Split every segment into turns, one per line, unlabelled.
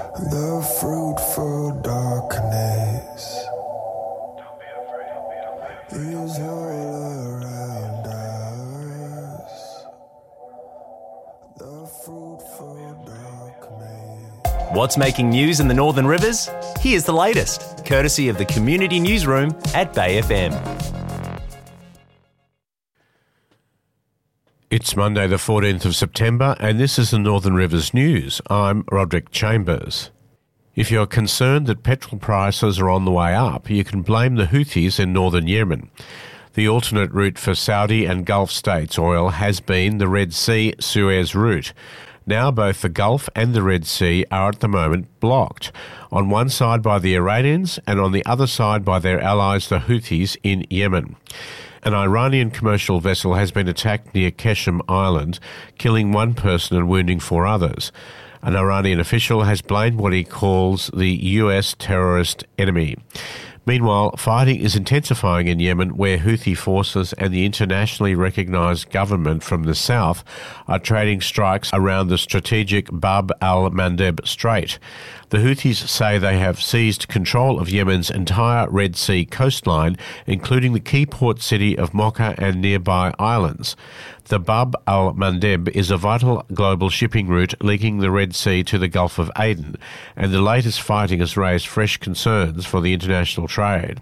The fruitful darkness is all around us. The fruitful darkness.
What's making news in the Northern Rivers? Here's the latest, courtesy of the Community Newsroom at Bay FM.
It's Monday the 14th of September and this is the Northern Rivers News. I'm Roderick Chambers. If you're concerned that petrol prices are on the way up, you can blame the Houthis in northern Yemen. The alternate route for Saudi and Gulf states oil has been the Red Sea-Suez route. Now both the Gulf and the Red Sea are at the moment blocked, on one side by the Iranians and on the other side by their allies the Houthis in Yemen. An Iranian commercial vessel has been attacked near Keshem Island, killing one person and wounding 4 others. An Iranian official has blamed what he calls the US terrorist enemy. Meanwhile, fighting is intensifying in Yemen, where Houthi forces and the internationally recognised government from the south are trading strikes around the strategic Bab al-Mandeb Strait. The Houthis say they have seized control of Yemen's entire Red Sea coastline, including the key port city of Mocha and nearby islands. The Bab al-Mandeb is a vital global shipping route linking the Red Sea to the Gulf of Aden, and the latest fighting has raised fresh concerns for the international trade.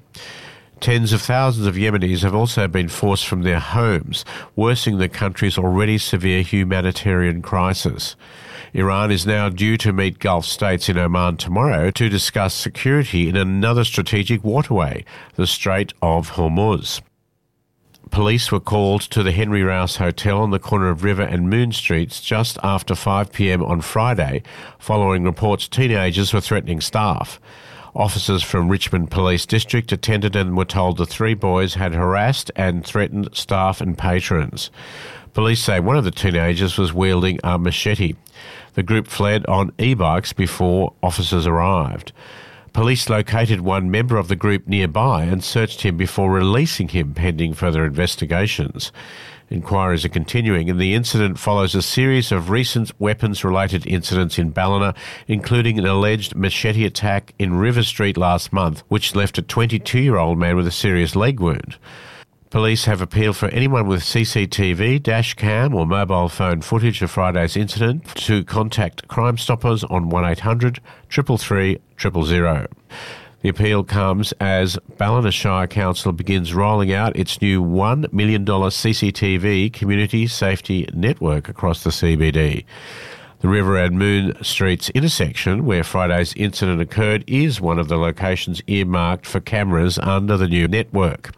Tens of thousands of Yemenis have also been forced from their homes, worsening the country's already severe humanitarian crisis. Iran is now due to meet Gulf states in Oman tomorrow to discuss security in another strategic waterway, the Strait of Hormuz. Police were called to the Henry Rouse Hotel on the corner of River and Moon Streets just after 5 p.m. on Friday, following reports teenagers were threatening staff. Officers from Richmond Police District attended and were told the 3 boys had harassed and threatened staff and patrons. Police say one of the teenagers was wielding a machete. The group fled on e-bikes before officers arrived. Police located one member of the group nearby and searched him before releasing him pending further investigations. Inquiries are continuing and the incident follows a series of recent weapons-related incidents in Ballina, including an alleged machete attack in River Street last month, which left a 22-year-old man with a serious leg wound. Police have appealed for anyone with CCTV, dash cam or mobile phone footage of Friday's incident to contact Crime Stoppers on 1800 333 000. The appeal comes as Ballina Shire Council begins rolling out its new $1 million CCTV community safety network across the CBD. The River and Moon Streets intersection, where Friday's incident occurred, is one of the locations earmarked for cameras under the new network.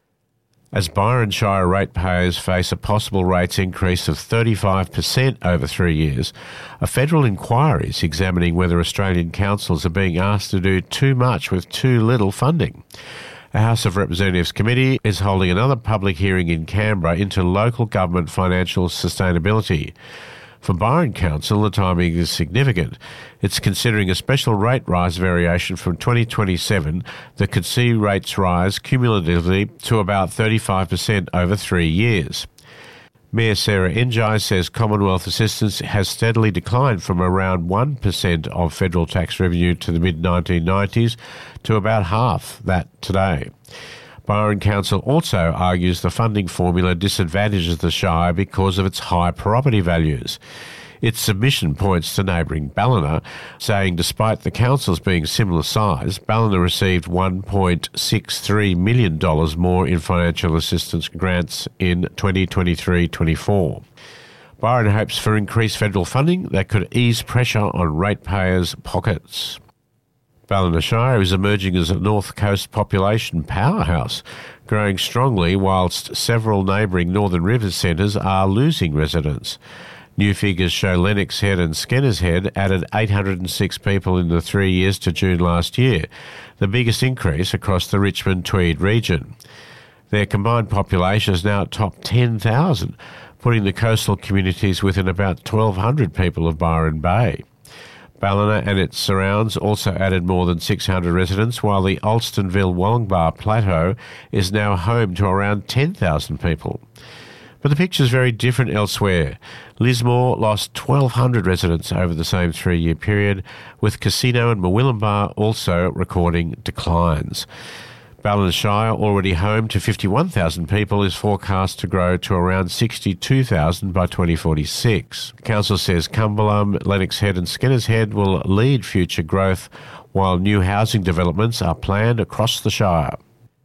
As Byron Shire ratepayers face a possible rates increase of 35% over 3 years, a federal inquiry is examining whether Australian councils are being asked to do too much with too little funding. The House of Representatives Committee is holding another public hearing in Canberra into local government financial sustainability. For Byron Council, the timing is significant. It's considering a special rate rise variation from 2027 that could see rates rise cumulatively to about 35% over 3 years. Mayor Sarah Enjai says Commonwealth assistance has steadily declined from around 1% of federal tax revenue to the mid-1990s to about half that today. Byron Council also argues the funding formula disadvantages the Shire because of its high property values. Its submission points to neighbouring Ballina, saying despite the councils being similar size, Ballina received $1.63 million more in financial assistance grants in 2023-24. Byron hopes for increased federal funding that could ease pressure on ratepayers' pockets. Ballina Shire is emerging as a North Coast population powerhouse, growing strongly whilst several neighbouring Northern Rivers centres are losing residents. New figures show Lennox Head and Skenner's Head added 806 people in the 3 years to June last year, the biggest increase across the Richmond Tweed region. Their combined population is now at top 10,000, putting the coastal communities within about 1,200 people of Byron Bay. Ballina and its surrounds also added more than 600 residents, while the Alstonville-Wollongbar Plateau is now home to around 10,000 people. But the picture's very different elsewhere. Lismore lost 1,200 residents over the same 3-year period, with Casino and Murwillumbah also recording declines. Ballinshire, already home to 51,000 people, is forecast to grow to around 62,000 by 2046. The council says Cumberland, Lennox Head and Skinners Head will lead future growth, while new housing developments are planned across the Shire.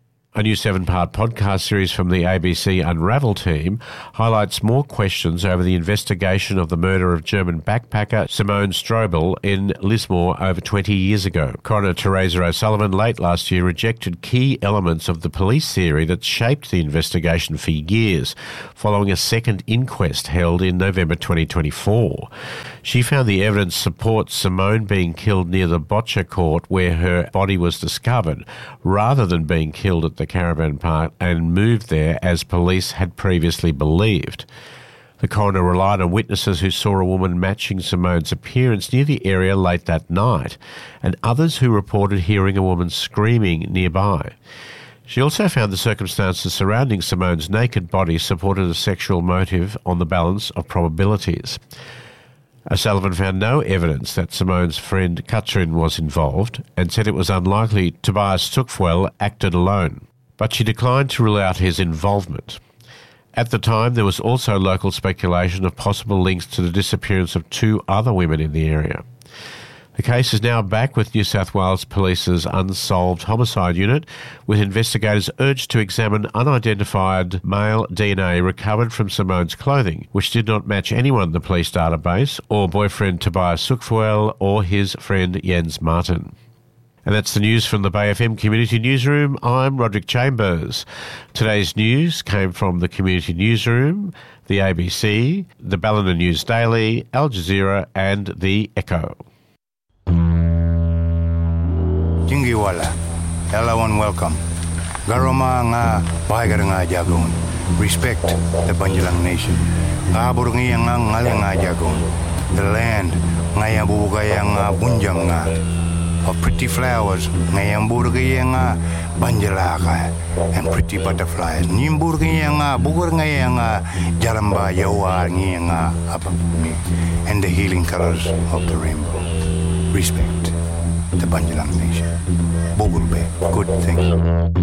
A new 7-part podcast series from the ABC Unravel team highlights more questions over the investigation of the murder of German backpacker Simone Strobel in Lismore over 20 years ago. Coroner Teresa O'Sullivan late last year rejected key elements of the police theory that shaped the investigation for years, following a second inquest held in November 2024. She found the evidence supports Simone being killed near the Boccia Court where her body was discovered, rather than being killed at the caravan park and moved there as police had previously believed. The coroner relied on witnesses who saw a woman matching Simone's appearance near the area late that night, and others who reported hearing a woman screaming nearby. She also found the circumstances surrounding Simone's naked body supported a sexual motive on the balance of probabilities. O'Sullivan found no evidence that Simone's friend Katrin was involved and said it was unlikely Tobias Tuchfuel acted alone, but she declined to rule out his involvement. At the time, there was also local speculation of possible links to the disappearance of 2 other women in the area. The case is now back with New South Wales Police's Unsolved Homicide Unit, with investigators urged to examine unidentified male DNA recovered from Simone's clothing, which did not match anyone in the police database, or boyfriend Tobias Tuchfuel, or his friend Jens Martin. And that's the news from the Bay FM Community Newsroom. I'm Roderick Chambers. Today's news came from the Community Newsroom, the ABC, the Ballina News Daily, Al Jazeera and the Echo.
Jingiwala, hello and welcome. Garoma nga bahagar nga jagon. Respect the Banjalang Nation. Abur nga ngale nga jagon. The land nga yabugaya nga bunjang nga. Of pretty flowers nga yamburgaya nga banjalaka and pretty butterflies. Nimburgaya nga bugur nga nga jaramba yawa nga apapumi and the healing colors of the rainbow. Respect the Banjalang Nation. Bogulbe, good thing.